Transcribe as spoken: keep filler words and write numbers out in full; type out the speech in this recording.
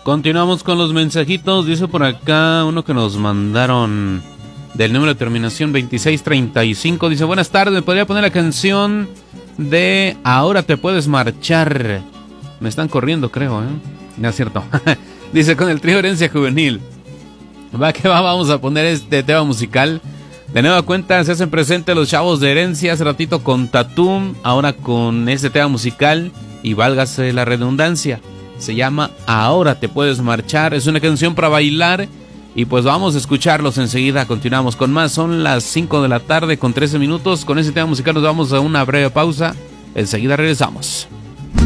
Continuamos con los mensajitos. Dice por acá uno que nos mandaron del número de terminación veintiséis treinta y cinco. Dice, buenas tardes, ¿me podría poner la canción de Ahora te puedes marchar? Me están corriendo, creo, ¿eh? No es cierto. Dice, con el trío Herencia Juvenil. Va que va, vamos a poner este tema musical. De nueva cuenta se hacen presentes los chavos de Herencia. Hace ratito con Tatum, ahora con este tema musical. Y válgase la redundancia, se llama Ahora te puedes marchar. Es una canción para bailar. Y pues vamos a escucharlos enseguida. Continuamos con más. Son las cinco de la tarde con trece minutos. Con ese tema musical nos vamos a una breve pausa. Enseguida regresamos.